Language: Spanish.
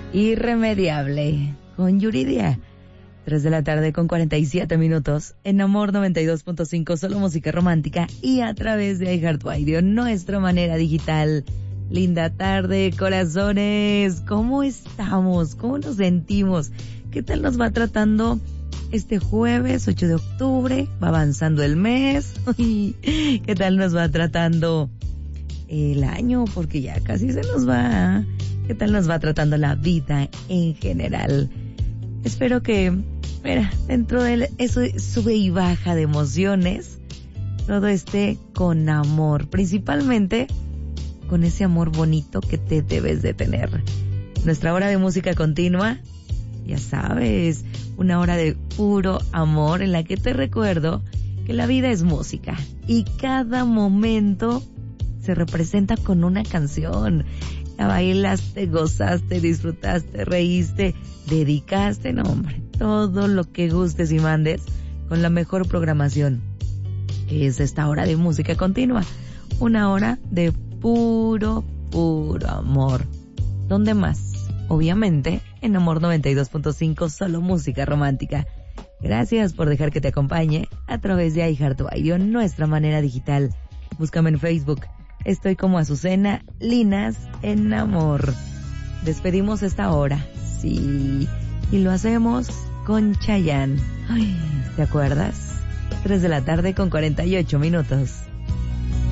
Irremediable con Yuridia. 3 de la tarde con 47 minutos en Amor 92.5, solo música romántica y a través de iHeartRadio, nuestra manera digital. Linda tarde, corazones. ¿Cómo estamos? ¿Cómo nos sentimos? ¿Qué tal nos va tratando este jueves 8 de octubre? Va avanzando el mes. ¿Qué tal nos va tratando el año? Porque ya casi se nos va. ¿Qué tal nos va tratando la vida en general? Espero que, mira, dentro de eso sube y baja de emociones, todo esté con amor, principalmente con ese amor bonito que te debes de tener. Nuestra hora de música continua, ya sabes, una hora de puro amor en la que te recuerdo que la vida es música y cada momento se representa con una canción. La bailaste, gozaste, disfrutaste, reíste, dedicaste, no hombre, todo lo que gustes y mandes con la mejor programación, que es esta hora de música continua, una hora de puro amor. ¿Dónde más? Obviamente en Amor 92.5, solo música romántica. Gracias por dejar que te acompañe a través de iHeartRadio, nuestra manera digital. Búscame en Facebook. Estoy como Azucena Linas en Amor. Despedimos esta hora, sí, y lo hacemos con Chayanne. Ay, ¿te acuerdas? 3 de la tarde con 48 minutos.